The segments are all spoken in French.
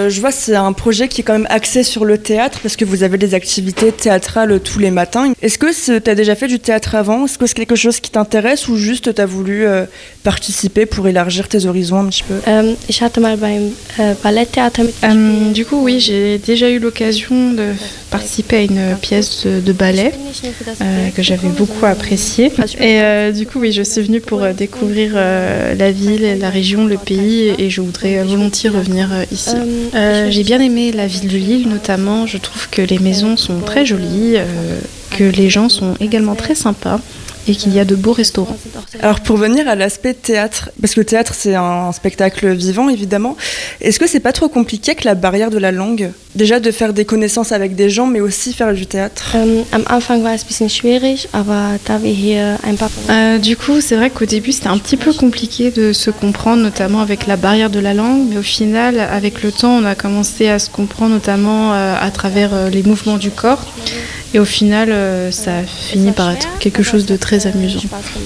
je vois que c'est un projet qui est quand même axé sur le théâtre parce que vous avez des activités théâtrales tous les matins. Est-ce que tu as déjà fait du théâtre avant? Est-ce que c'est quelque chose qui t'intéresse ou juste tu as voulu participer pour élargir tes horizons un petit peu? Ich hatte mal beim Balletttheater Du coup, oui, j'ai déjà eu l'occasion de participer à une pièce de ballet que j'avais beaucoup appréciée. Et du coup, oui, je suis venue pour découvrir la ville, la région, le pays et je voudrais volontiers revenir ici. J'ai bien aimé la ville de Lille notamment. Je trouve que les maisons sont très jolies, que les gens sont également très sympas et qu'il y a de beaux restaurants. Alors pour venir à l'aspect théâtre, parce que le théâtre c'est un spectacle vivant évidemment, est-ce que c'est pas trop compliqué avec la barrière de la langue? Déjà de faire des connaissances avec des gens mais aussi faire du théâtre? Am Anfang war es ein bisschen schwierig, aber da wir hier ein paar... Du coup, c'est vrai qu'au début c'était un petit peu compliqué de se comprendre, notamment avec la barrière de la langue, mais au final, avec le temps, on a commencé à se comprendre, notamment à travers les mouvements du corps. Et au final, ça a fini par être quelque chose de très amusant.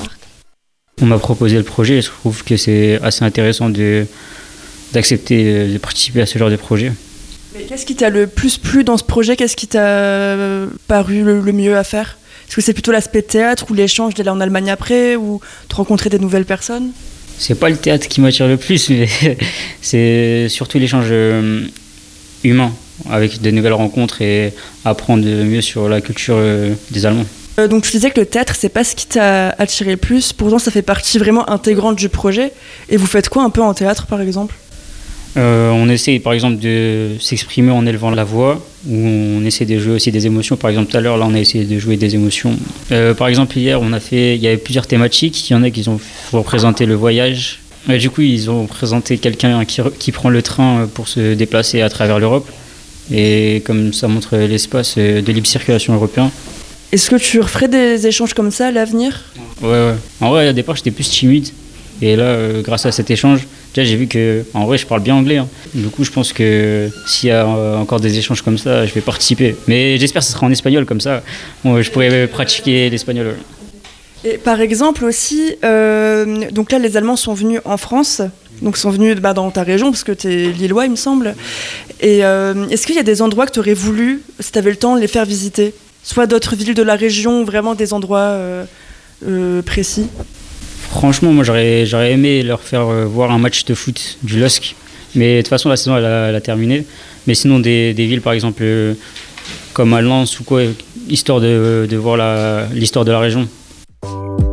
On m'a proposé le projet et je trouve que c'est assez intéressant d'accepter de participer à ce genre de projet. Mais qu'est-ce qui t'a le plus plu dans ce projet? Qu'est-ce qui t'a paru le mieux à faire? Est-ce que c'est plutôt l'aspect théâtre ou l'échange d'aller en Allemagne après ou de rencontrer des nouvelles personnes? C'est pas le théâtre qui m'attire le plus, mais c'est surtout l'échange humain avec de nouvelles rencontres et apprendre mieux sur la culture des Allemands. Donc tu disais que le théâtre, c'est pas ce qui t'a attiré le plus, pourtant ça fait partie vraiment intégrante du projet. Et vous faites quoi un peu en théâtre par exemple? On essaie par exemple de s'exprimer en élevant la voix, ou on essaie de jouer aussi des émotions. Par exemple tout à l'heure, là on a essayé de jouer des émotions. Par exemple hier, il y avait plusieurs thématiques, il y en a qui ont représenté le voyage. Et du coup ils ont présenté quelqu'un qui prend le train pour se déplacer à travers l'Europe. Et comme ça montre l'espace de libre circulation européen. Est-ce que tu referais des échanges comme ça à l'avenir? Ouais. En vrai, au départ, j'étais plus timide. Et là, grâce à cet échange, déjà, j'ai vu que, en vrai, je parle bien anglais. Du coup, je pense que s'il y a encore des échanges comme ça, je vais participer. Mais j'espère que ce sera en espagnol, comme ça, je pourrais pratiquer l'espagnol. Et par exemple aussi, donc là, les Allemands sont venus en France. Donc sont venus dans ta région, parce que tu es lillois, il me semble. Et est-ce qu'il y a des endroits que tu aurais voulu, si tu avais le temps, les faire visiter? Soit d'autres villes de la région, vraiment des endroits précis? Franchement, moi j'aurais aimé leur faire voir un match de foot du LOSC. Mais de toute façon, la saison elle a terminé. Mais sinon, des villes par exemple comme à Lens ou quoi, histoire de voir l'histoire de la région.